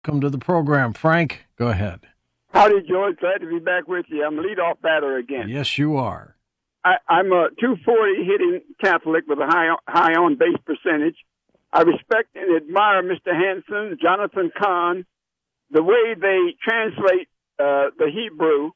Come to the program, Frank. Go ahead. Howdy, George. Glad to be back with you. I'm leadoff batter again. Yes, you are. I'm a 240 hitting Catholic with a high on base percentage. I respect and admire Mr. Hanson, Jonathan Kahn, the way they translate the Hebrew.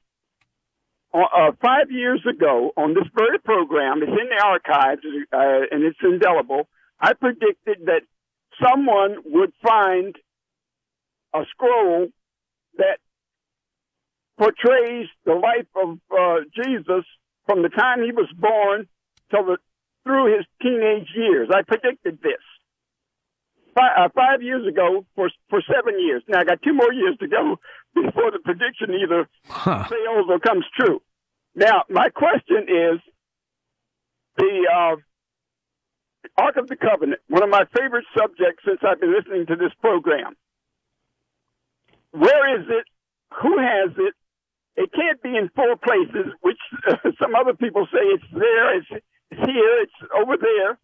5 years ago, on this very program, it's in the archives and it's indelible, I predicted that someone would find a scroll that portrays the life of Jesus from the time he was born through his teenage years. I predicted this 5 years ago for 7 years. Now I got 2 more years to go before the prediction either fails or comes true. Now my question is the Ark of the Covenant, one of my favorite subjects since I've been listening to this program. Where is it? Who has it? It can't be in 4 places, which some other people say it's there, it's here, it's over there.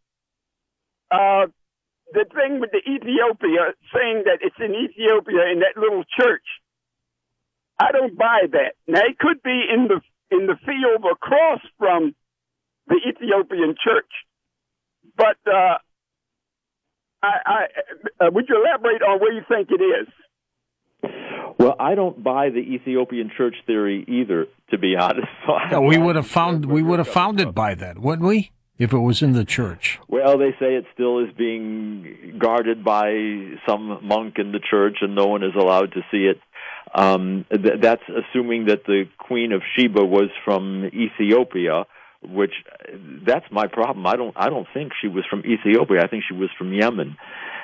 The thing with the Ethiopia, saying that it's in Ethiopia in that little church, I don't buy that. Now, it could be in the field across from the Ethiopian church, but would you elaborate on where you think it is? Well, I don't buy the Ethiopian church theory either, to be honest. No, we would have found it by then, wouldn't we? If it was in the church. Well, they say it still is being guarded by some monk in the church, and no one is allowed to see it. That's assuming that the Queen of Sheba was from Ethiopia, which that's my problem. I don't think she was from Ethiopia. I think she was from Yemen.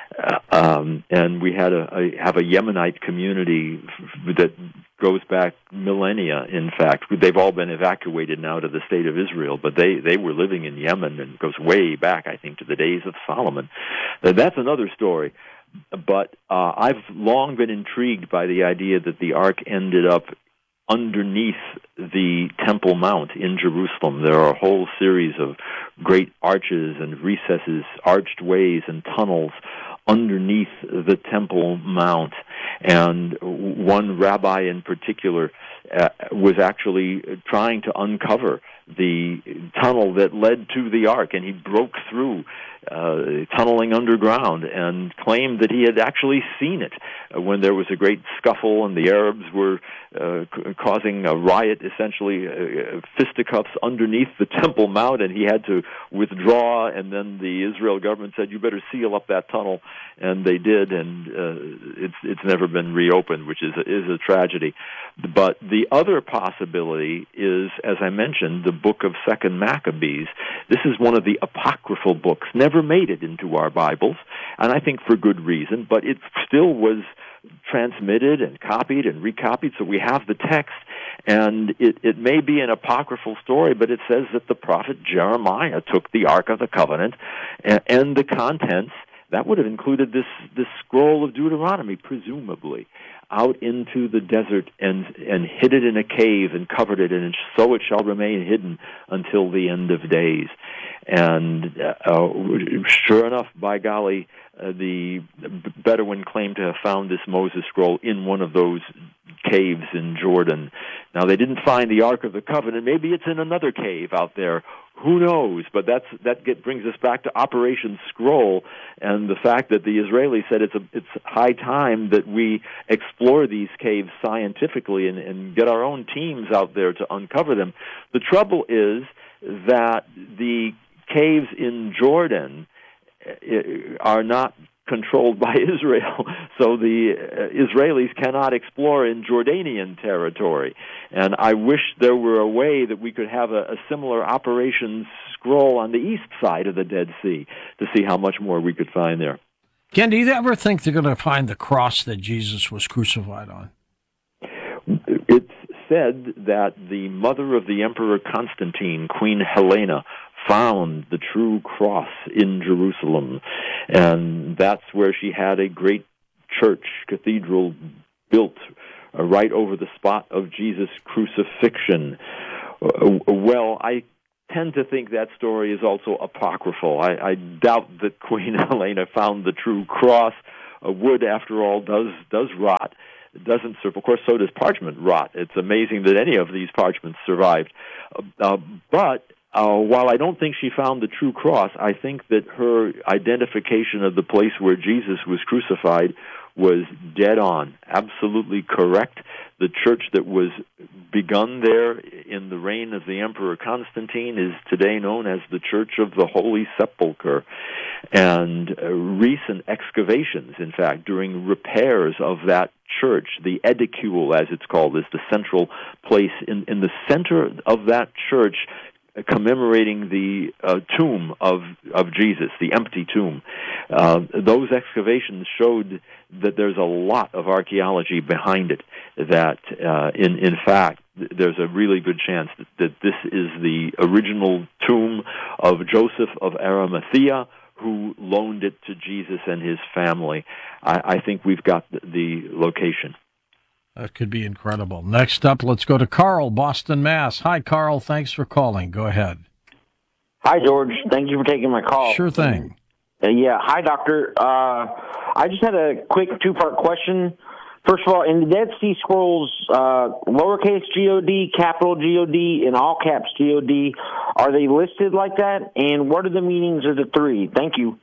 And we have a Yemenite community that goes back millennia. In fact, they've all been evacuated now to the state of Israel, but they were living in Yemen, and goes way back, I think, to the days of Solomon. That's another story. But I've long been intrigued by the idea that the Ark ended up underneath the Temple Mount in Jerusalem. There are a whole series of great arches and recesses, arched ways and tunnels underneath the Temple Mount. And one rabbi in particular was actually trying to uncover the tunnel that led to the Ark, and he broke through tunneling underground and claimed that he had actually seen it when there was a great scuffle and the Arabs were causing a riot, essentially fisticuffs underneath the Temple Mount, and he had to withdraw, and then the Israel government said, you better seal up that tunnel, and they did, and it's never been reopened, which is a tragedy. But the other possibility is, as I mentioned, the book of 2nd Maccabees. This is one of the apocryphal books, never made it into our Bibles, and I think for good reason, but it still was transmitted and copied and recopied, so we have the text, and it may be an apocryphal story, but it says that the prophet Jeremiah took the Ark of the Covenant and the contents, that would have included this scroll of Deuteronomy, presumably, out into the desert and hid it in a cave and covered it, and so it shall remain hidden until the end of days. And sure enough, by golly, the Bedouin claimed to have found this Moses scroll in one of those caves in Jordan. Now, they didn't find the Ark of the Covenant. Maybe it's in another cave out there. Who knows? But that brings us back to Operation Scroll and the fact that the Israelis said it's high time that we explore these caves scientifically and get our own teams out there to uncover them. The trouble is that the caves in Jordan are not controlled by Israel, so the Israelis cannot explore in Jordanian territory. And I wish there were a way that we could have a similar Operation Scroll on the east side of the Dead Sea to see how much more we could find there. Ken, do you ever think they're going to find the cross that Jesus was crucified on? It's said that the mother of the Emperor Constantine, Queen Helena, found the true cross in Jerusalem, and that's where she had a great church cathedral built right over the spot of Jesus' crucifixion. Well, I tend to think that story is also apocryphal. I doubt that Queen Helena found the true cross, wood, after all, does rot. It doesn't serve. Of course, so does parchment rot. It's amazing that any of these parchments survived. But while I don't think she found the true cross, I think that her identification of the place where Jesus was crucified was dead on, absolutely correct. The church that was begun there in the reign of the Emperor Constantine is today known as the Church of the Holy Sepulchre. And recent excavations, in fact, during repairs of that church, the edicule, as it's called, is the central place in the center of that church, commemorating the tomb of Jesus, the empty tomb. Those excavations showed that there's a lot of archaeology behind it, that in fact there's a really good chance that this is the original tomb of Joseph of Arimathea, who loaned it to Jesus and his family. I think we've got the location. That could be incredible. Next up, let's go to Carl, Boston, Mass. Hi, Carl. Thanks for calling. Go ahead. Hi, George. Thank you for taking my call. Sure thing. Yeah. Hi, Doctor. I just had a quick two-part question. First of all, in the Dead Sea Scrolls, lowercase G-O-D, capital G-O-D, and all caps G-O-D, are they listed like that? And what are the meanings of the three? Thank you.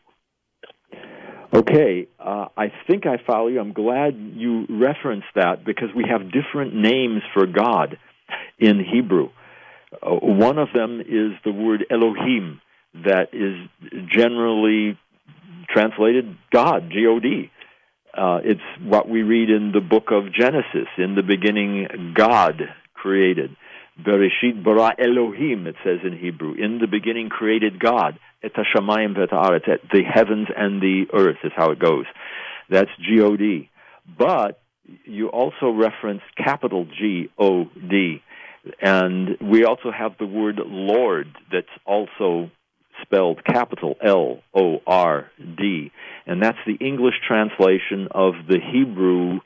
Okay, I think I follow you. I'm glad you referenced that because we have different names for God in Hebrew. One of them is the word Elohim, that is generally translated God, G-O-D. It's what we read in the book of Genesis. In the beginning, God created. Bereshit bara Elohim, it says in Hebrew. In the beginning created God. Et hashamayim v'et haaretz, the heavens and the earth is how it goes. That's G-O-D. But you also reference capital G-O-D. And we also have the word Lord that's also spelled capital L-O-R-D. And that's the English translation of the Hebrew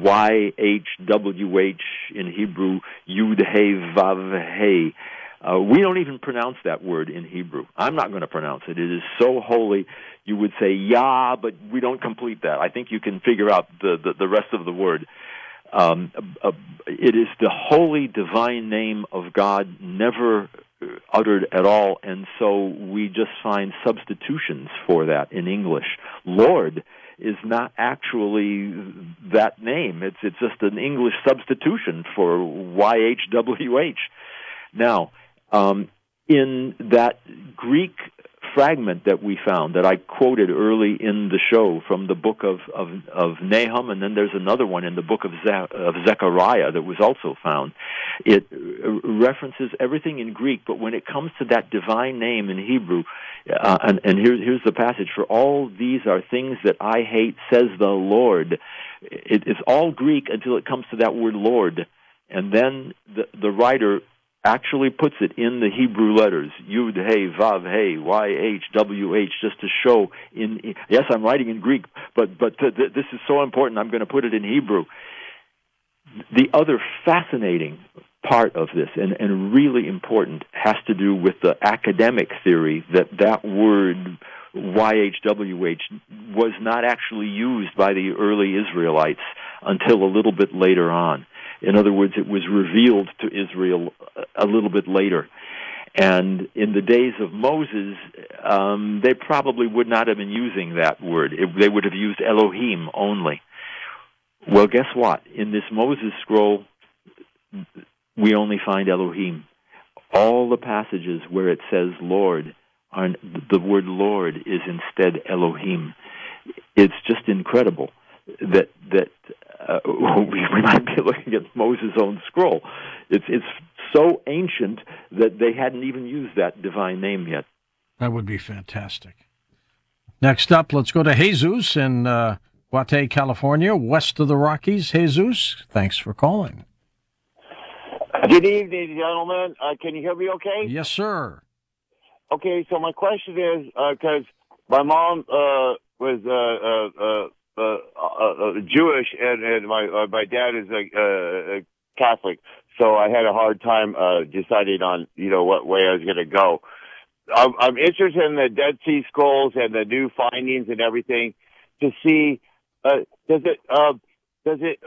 Y-H-W-H in Hebrew, Yud-He-Vav-He. We don't even pronounce that word in Hebrew. I'm not going to pronounce it. It is so holy. You would say Yah, but we don't complete that. I think you can figure out the rest of the word. It is the holy divine name of God, never uttered at all, and so we just find substitutions for that in English. Lord is not actually that name. It's just an English substitution for Y-H-W-H. Now, in that Greek fragment that we found, that I quoted early in the show from the book of Nahum, and then there's another one in the book of Zechariah that was also found. It references everything in Greek, but when it comes to that divine name in Hebrew, and here's the passage, for all these are things that I hate, says the Lord. It's all Greek until it comes to that word Lord, and then the writer actually puts it in the Hebrew letters, Yud, He, Vav, He, Y-H, W-H, just to show yes, I'm writing in Greek, but this is so important, I'm going to put it in Hebrew. The other fascinating part of this, and really important, has to do with the academic theory that word Y-H-W-H was not actually used by the early Israelites until a little bit later on. In other words, it was revealed to Israel a little bit later. And in the days of Moses, they probably would not have been using that word. They would have used Elohim only. Well, guess what? In this Moses scroll, we only find Elohim. All the passages where it says Lord, the word Lord is instead Elohim. It's just incredible that we might be looking at Moses' own scroll. It's so ancient that they hadn't even used that divine name yet. That would be fantastic. Next up, let's go to Jesus in Guate, California, west of the Rockies. Jesus, thanks for calling. Good evening, gentlemen. Can you hear me okay? Yes, sir. Okay, so my question is, because my mom was Jewish, and my dad is a Catholic, so I had a hard time deciding on what way I was going to go. I'm interested in the Dead Sea Scrolls and the new findings and everything to see does it